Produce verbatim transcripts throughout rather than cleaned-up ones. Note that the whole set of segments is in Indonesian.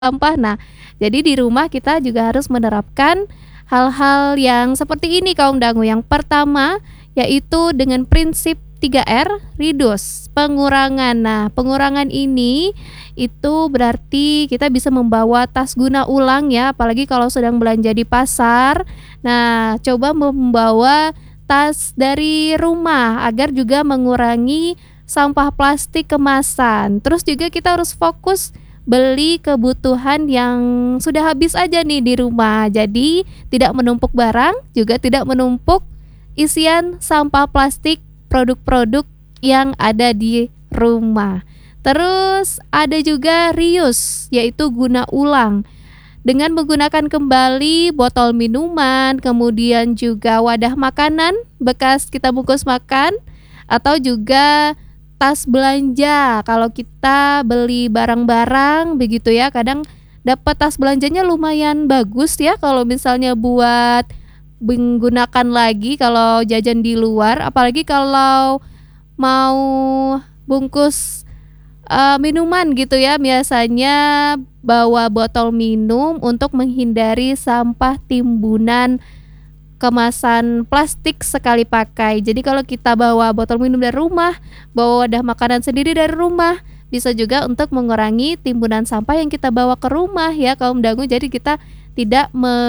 sampah. Nah, jadi di rumah kita juga harus menerapkan hal-hal yang seperti ini kaum dangu. Yang pertama, yaitu dengan prinsip tiga R, reduce, pengurangan. Nah, pengurangan ini itu berarti kita bisa membawa tas guna ulang ya, apalagi kalau sedang belanja di pasar. Nah, coba membawa tas dari rumah agar juga mengurangi sampah plastik kemasan. Terus juga kita harus fokus beli kebutuhan yang sudah habis aja nih di rumah. Jadi tidak menumpuk barang, juga tidak menumpuk isian sampah plastik produk-produk yang ada di rumah. Terus ada juga reuse, yaitu guna ulang. Dengan menggunakan kembali botol minuman, kemudian juga wadah makanan bekas kita bungkus makan, atau juga tas belanja. Kalau kita beli barang-barang begitu ya, kadang dapat tas belanjanya lumayan bagus ya kalau misalnya buat menggunakan lagi kalau jajan di luar, apalagi kalau mau bungkus uh, minuman gitu ya, biasanya bawa botol minum untuk menghindari sampah timbunan kemasan plastik sekali pakai. Jadi kalau kita bawa botol minum dari rumah, bawa wadah makanan sendiri dari rumah, bisa juga untuk mengurangi timbunan sampah yang kita bawa ke rumah ya kaum dangu. Jadi kita tidak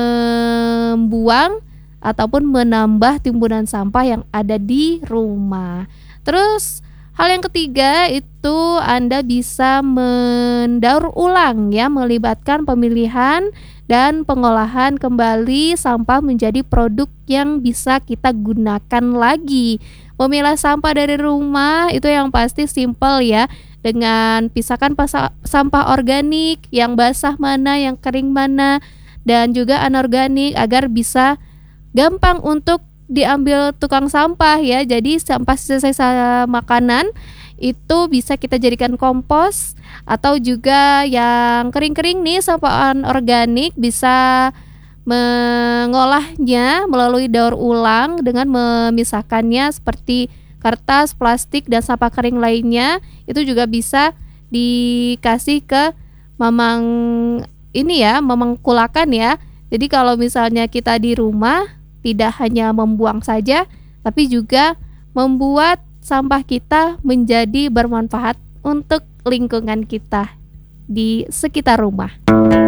membuang ataupun menambah timbunan sampah yang ada di rumah. Terus hal yang ketiga itu Anda bisa mendaur ulang ya, melibatkan pemilihan dan pengolahan kembali sampah menjadi produk yang bisa kita gunakan lagi. Memilah sampah dari rumah itu yang pasti simple ya, dengan pisahkan pasa- sampah organik, yang basah mana, yang kering mana, dan juga anorganik agar bisa gampang untuk diambil tukang sampah ya. Jadi sampah sisa-sisa makanan itu bisa kita jadikan kompos, atau juga yang kering-kering nih sampah anorganik bisa mengolahnya melalui daur ulang dengan memisahkannya seperti kertas, plastik, dan sampah kering lainnya. Itu juga bisa dikasih ke mamang ini ya, mamang kulakan ya. Jadi kalau misalnya kita di rumah tidak hanya membuang saja, tapi juga membuat sampah kita menjadi bermanfaat untuk lingkungan kita di sekitar rumah.